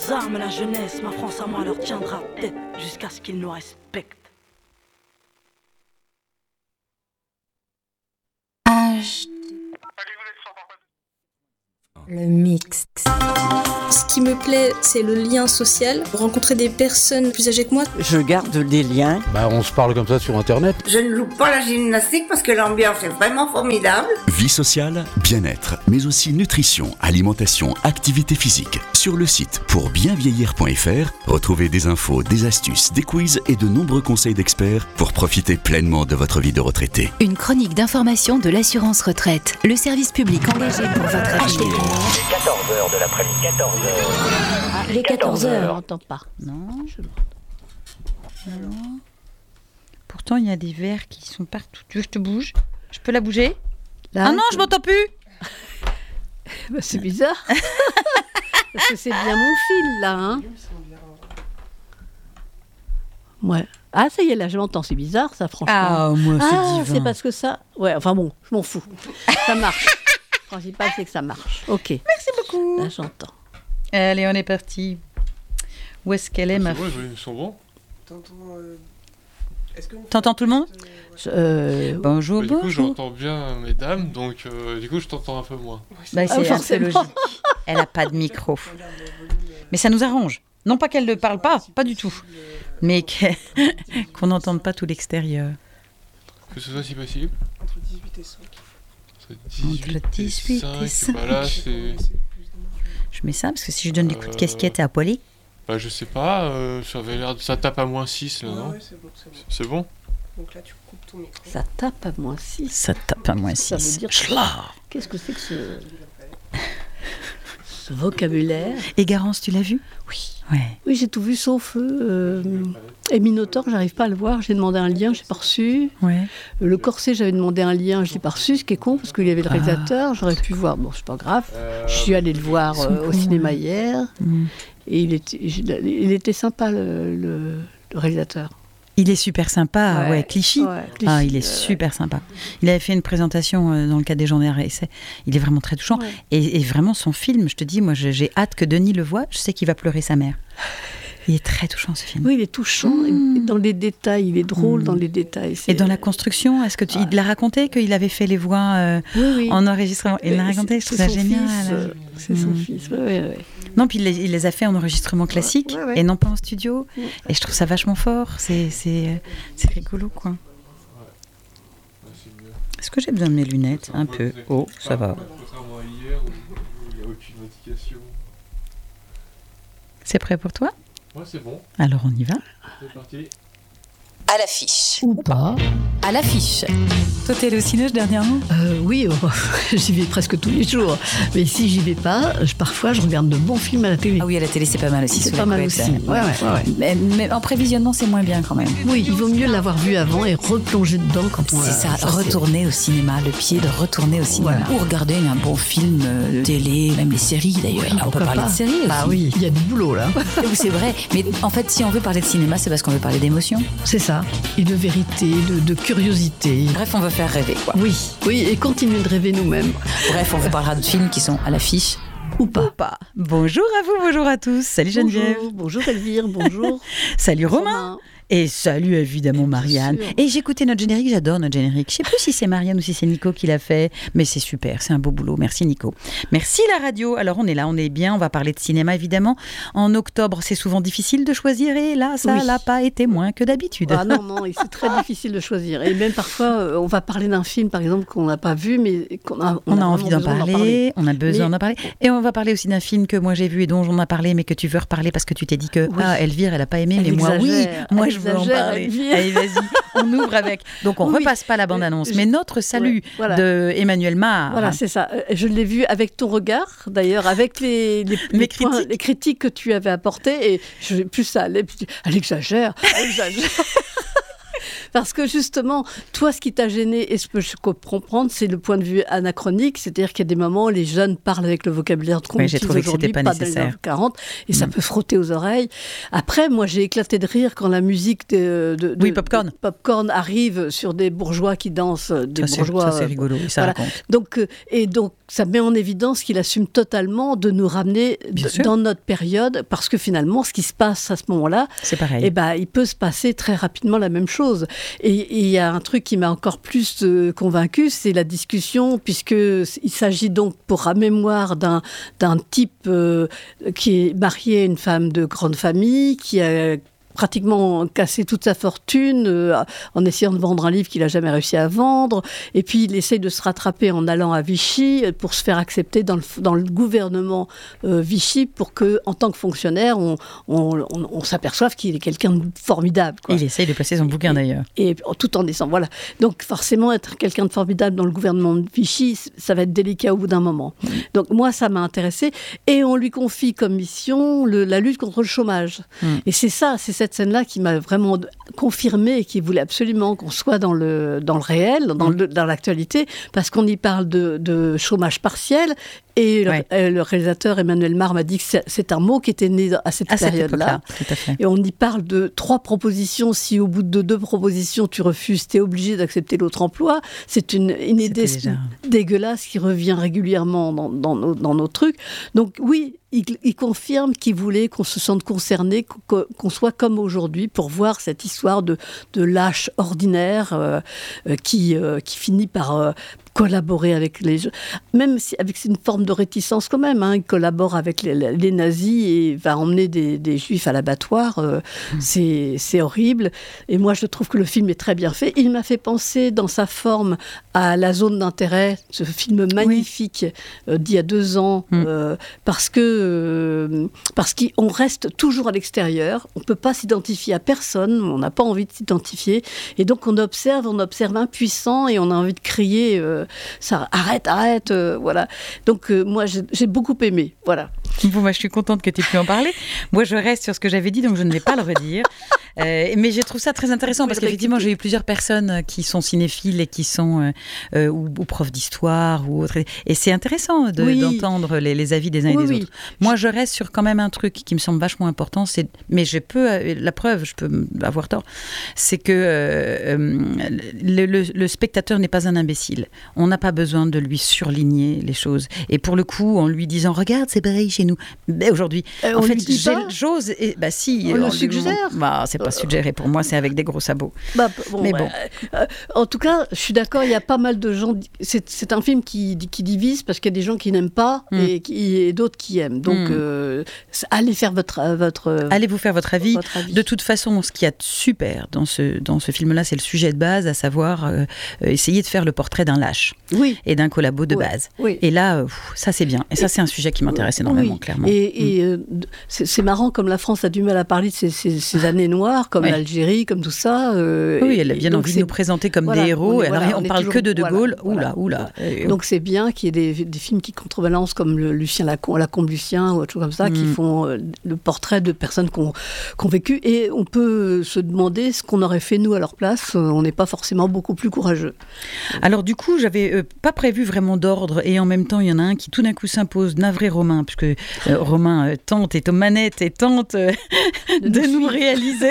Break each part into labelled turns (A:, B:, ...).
A: aux armes la jeunesse, ma France à moi leur tiendra tête jusqu'à ce qu'ils nous respectent.
B: Le mix.
C: Ce qui me plaît, c'est le lien social, rencontrer des personnes plus âgées que moi.
D: Je garde des liens.
E: On se parle comme ça sur Internet.
F: Je ne loupe pas la gymnastique parce que l'ambiance est vraiment formidable.
G: Vie sociale, bien-être, mais aussi nutrition, alimentation, activité physique. Sur le site pourbienvieillir.fr, retrouvez des infos, des astuces, des quiz et de nombreux conseils d'experts pour profiter pleinement de votre vie de retraité.
B: Une chronique d'information de l'assurance retraite. Le service public engagé pour votre avenir.
H: Les 14h de l'après-midi, 14h.
B: Les 14h.
I: On n'entend pas. Non, je l'entends. Non. Pourtant, il y a des verres qui sont partout. Tu veux que je te bouge ? Je peux la bouger ? Là, ah non, je m'entends plus.
J: C'est bizarre. Parce que c'est bien mon fil, là. Hein. Ouais. Ah, ça y est, là, je l'entends. C'est bizarre, ça, franchement.
I: Ah, moi, c'est divin.
J: C'est parce que ça... Ouais, enfin bon, je m'en fous. Ça marche. Le principal, c'est que ça marche. Ok.
I: Merci beaucoup.
J: Là, j'entends.
I: Allez, on est parti. Où est-ce qu'elle est, ma fille ?
K: Ils sont bons.
I: T'entends tout le monde ? Bonjour,
K: Du coup,
I: bonjour.
K: j'entends bien mesdames, donc du coup, je t'entends un peu moins.
I: C'est assez logique. Elle n'a pas de micro. Mais ça nous arrange. Non pas qu'elle ne parle pas du tout. Mais qu'on n'entende pas tout l'extérieur.
K: Que ce soit si possible.
L: Entre 18 et 5.
I: Entre 18 et 5.
K: Là, c'est...
I: Je mets ça parce que si je donne des coups de casquette à poiler.
K: Je sais pas, ça avait l'air ça tape à -6 là, non ?
L: Ouais, c'est bon.
K: C'est bon ?
L: Donc là, tu coupes ton micro.
J: Ça tape à -6.
I: Ça tape à -6.
J: Ça veut dire qu'est-ce que c'est que ce vocabulaire ?
I: Et Garance, tu l'as vu ?
J: Oui.
I: Ouais.
J: Oui, j'ai tout vu sauf et Minotaure, j'arrive pas à le voir. J'ai demandé un lien, j'ai pas reçu.
I: Ouais.
J: Le Corset, j'avais demandé un lien, je l'ai pas reçu, ce qui est con parce qu'il y avait le réalisateur. J'aurais pu voir. Bon, c'est pas grave. Je suis allée le voir au cinéma hier et il était sympa le réalisateur.
I: Il est super sympa, Clichy.
J: Clichy.
I: Ah, il est super sympa. Il avait fait une présentation dans le cadre des Journées RSA. Il est vraiment très touchant. Ouais. Et vraiment, son film, je te dis, moi, j'ai hâte que Denis le voie. Je sais qu'il va pleurer sa mère. Il est très touchant, ce film.
J: Oui, il est touchant dans les détails. Il est drôle dans les détails.
I: Et dans la construction, est-ce que il l'a raconté qu'il avait fait les voix en enregistrement ? Il l'a raconté, je trouve ça génial.
J: C'est son fils, oui.
I: Non, puis il les a fait en enregistrement classique et non pas en studio. Et je trouve ça vachement fort. C'est rigolo, quoi. Est-ce que j'ai besoin de mes lunettes ? Un peu. Oh, ça va. C'est prêt pour toi ?
K: Ouais, c'est bon.
I: Alors on y va.
K: C'est parti.
B: À l'affiche.
J: Ou pas.
B: À l'affiche. Toi, t'es allé au ciné dernièrement ?
J: Oui, j'y vais presque tous les jours. Mais si j'y vais pas, parfois je regarde de bons films à la télé.
B: Ah oui, à la télé, c'est pas mal aussi.
J: C'est pas mal aussi. Ouais.
B: Mais en prévisionnement, c'est moins bien quand même.
J: Oui, il vaut mieux l'avoir vu avant et replonger dedans quand on.
B: C'est ça, retourner au cinéma, le pied de retourner au cinéma. Ou regarder un bon film télé, même les séries d'ailleurs.
J: Oui,
B: on peut parler de séries aussi.
J: Ah oui, il y a du boulot là.
B: Oui, c'est vrai. Mais en fait, si on veut parler de cinéma, c'est parce qu'on veut parler d'émotion.
J: C'est ça. Et de vérité, de curiosité.
B: Bref, on veut faire rêver, quoi.
J: Oui, et continuer de rêver nous-mêmes.
B: Bref, on vous parlera de films qui sont à l'affiche.
J: Ou pas.
I: Bonjour à vous, bonjour à tous. Salut Geneviève.
J: Bonjour Elvire, bonjour.
I: Salut Romain. Et salut évidemment Marianne. Et j'écoutais notre générique, j'adore notre générique. Je sais plus si c'est Marianne ou si c'est Nico qui l'a fait, mais c'est super, c'est un beau boulot. Merci Nico. Merci la radio. Alors on est là, on est bien, on va parler de cinéma évidemment. En octobre, c'est souvent difficile de choisir et là, ça n'a pas été moins que d'habitude.
J: Ah non, c'est très difficile de choisir. Et même parfois, on va parler d'un film par exemple qu'on n'a pas vu, mais
I: on a envie d'en parler, on a besoin d'en parler. Et on va parler aussi d'un film que moi j'ai vu et dont on a parlé, mais que tu veux reparler parce que tu t'es dit que Elvire, elle n'a pas aimé, mais moi je veux en parler. Allez, vas-y, on ouvre avec. Donc, on ne repasse pas la bande-annonce, mais notre salut de Emmanuel Mar.
J: Voilà, c'est ça. Je l'ai vu avec ton regard, d'ailleurs, avec les critiques que tu avais apportées. Et plus ça allait, elle exagère. parce que justement, toi, ce qui t'a gêné, et ce que je peux comprendre, c'est le point de vue anachronique, c'est-à-dire qu'il y a des moments où les jeunes parlent avec le vocabulaire qu'on utilise aujourd'hui, pas dans les années 40, et ça peut frotter aux oreilles. Après, moi, j'ai éclaté de rire quand la musique de Popcorn arrive sur des bourgeois qui dansent, des bourgeois.
I: Ça, c'est rigolo, ça raconte.
J: Donc, ça met en évidence qu'il assume totalement de nous ramener dans notre période, parce que finalement, ce qui se passe à ce moment-là,
I: c'est pareil.
J: Eh ben, il peut se passer très rapidement la même chose. Et il y a un truc qui m'a encore plus convaincue, c'est la discussion, puisqu'il s'agit donc, pour la mémoire, d'un type qui est marié à une femme de grande famille, qui a pratiquement cassé toute sa fortune en essayant de vendre un livre qu'il n'a jamais réussi à vendre. Et puis, il essaye de se rattraper en allant à Vichy pour se faire accepter dans le gouvernement Vichy pour qu'en tant que fonctionnaire, on s'aperçoive qu'il est quelqu'un de formidable.
I: Il essaye de placer son bouquin, d'ailleurs.
J: Et tout en disant, voilà. Donc, forcément, être quelqu'un de formidable dans le gouvernement de Vichy, ça va être délicat au bout d'un moment. Donc, moi, ça m'a intéressée. Et on lui confie comme mission la lutte contre le chômage. Et c'est cette scène-là qui m'a vraiment confirmé et qui voulait absolument qu'on soit dans le réel, dans l'actualité, parce qu'on y parle de chômage partiel. Et le réalisateur Emmanuel Mar m'a dit que c'est un mot qui était né à cette période-là. Et on y parle de 3 propositions. Si au bout de 2 propositions, tu refuses, tu es obligé d'accepter l'autre emploi. C'est une idée dégueulasse qui revient régulièrement dans nos trucs. Donc oui, il confirme qu'il voulait qu'on se sente concerné, qu'on soit comme aujourd'hui, pour voir cette histoire de lâche ordinaire qui finit par collaborer avec les gens, même si avec une forme de réticence quand même. Il collabore avec les nazis et va emmener des juifs à l'abattoir. C'est horrible. Et moi, je trouve que le film est très bien fait. Il m'a fait penser dans sa forme à La Zone d'intérêt, ce film magnifique d'il y a 2 ans, parce qu'on reste toujours à l'extérieur. On ne peut pas s'identifier à personne. On n'a pas envie de s'identifier. Et donc, on observe impuissant et on a envie de crier ça, arrête, voilà. Donc moi j'ai beaucoup aimé, voilà.
I: Bon, moi je suis contente que tu aies pu en parler. Moi je reste sur ce que j'avais dit, donc je ne vais pas le redire. Mais je trouve ça très intéressant parce qu'effectivement j'ai eu plusieurs personnes qui sont cinéphiles et qui sont ou profs d'histoire ou autres. Et c'est intéressant d'entendre les avis des uns et des autres. Moi je reste sur quand même un truc qui me semble vachement important, mais je peux, la preuve, je peux avoir tort, c'est que le spectateur n'est pas un imbécile. On n'a pas besoin de lui surligner les choses. Et pour le coup, en lui disant « Regarde, c'est pareil chez nous ». Mais aujourd'hui, en fait, j'ose... si,
J: on le suggère.
I: C'est pas suggéré pour moi, c'est avec des gros sabots.
J: En tout cas, je suis d'accord, il y a pas mal de gens... C'est un film qui divise parce qu'il y a des gens qui n'aiment pas et d'autres qui aiment. Donc, allez faire votre
I: allez vous faire votre avis. De toute façon, ce qu'il y a de super dans ce film-là, c'est le sujet de base, à savoir essayer de faire le portrait d'un lâche et d'un collabo de base. Et là, ça c'est bien. Et ça c'est un sujet qui m'intéresse énormément, clairement.
J: Et c'est marrant comme la France a du mal à parler de ces années noires, comme l'Algérie, comme tout ça.
I: Elle a bien envie de nous présenter comme des héros. On parle que de Gaulle. Oula.
J: Donc c'est bien qu'il y ait des films qui contrebalancent comme Lucien Lacombe Lucien ou autre chose comme ça, qui font le portrait de personnes qui ont vécu. Et on peut se demander ce qu'on aurait fait nous à leur place. On n'est pas forcément beaucoup plus courageux.
I: Alors du coup, j'avais pas prévu vraiment d'ordre et en même temps, il y en a un qui tout d'un coup s'impose, navré Romain, puisque Romain est aux manettes et tente de nous réaliser.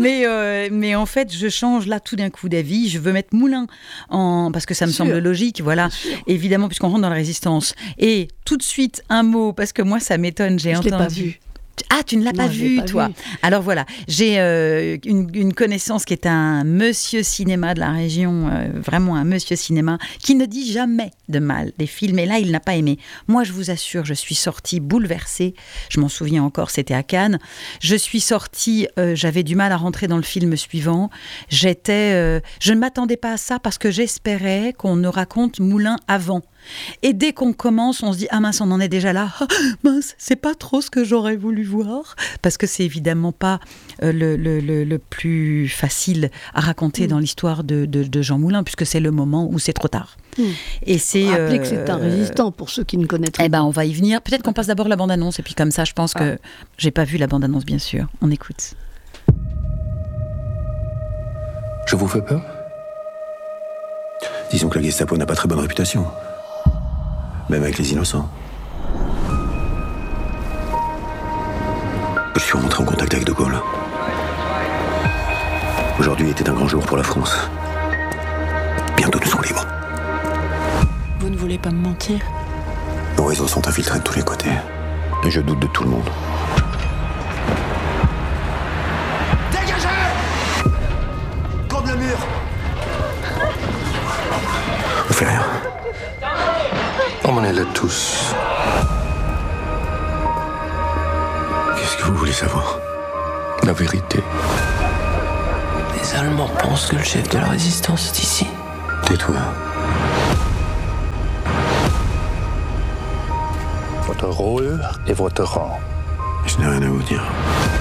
I: Mais en fait, je change là tout d'un coup d'avis. Je veux mettre Moulin parce que ça me semble logique, voilà. Évidemment, puisqu'on rentre dans la résistance. Et tout de suite, un mot, parce que moi, ça m'étonne, j'ai entendu...
J: Je l'ai pas vu.
I: Ah, tu ne l'as pas vu, toi. Alors voilà, j'ai une connaissance qui est un monsieur cinéma de la région, vraiment un monsieur cinéma, qui ne dit jamais de mal des films. Et là, il n'a pas aimé. Moi, je vous assure, je suis sortie bouleversée. Je m'en souviens encore, c'était à Cannes. Je suis sortie, j'avais du mal à rentrer dans le film suivant. Je ne m'attendais pas à ça parce que j'espérais qu'on ne raconte Moulin avant. Et dès qu'on commence, on se dit « Ah mince, on en est déjà là. Mince, c'est pas trop ce que j'aurais voulu voir. » Parce que c'est évidemment pas le plus facile à raconter dans l'histoire de Jean Moulin, puisque c'est le moment où c'est trop tard. Et c'est
J: rappelez que c'est un résistant pour ceux qui ne connaissent pas.
I: Eh ben, on va y venir. Peut-être qu'on passe d'abord la bande-annonce, et puis comme ça, je pense que j'ai pas vu la bande-annonce, bien sûr. On écoute.
D: Je vous fais peur?
M: Disons que la Gestapo n'a pas très bonne réputation. Même avec les innocents. Je suis rentré en contact avec De Gaulle. Aujourd'hui était un grand jour pour la France. Bientôt nous serons libres.
N: Vous ne voulez pas me mentir?
M: Nos réseaux sont infiltrés de tous les côtés. Et je doute de tout le monde.
D: Dégagez! Comme le mur!
M: Ne fais rien.
D: On est là tous.
M: Qu'est-ce que vous voulez savoir?
D: La vérité.
N: Les Allemands pensent que le chef de la résistance est ici.
M: Tais-toi.
D: Votre rôle et votre rang.
M: Je n'ai rien à vous dire.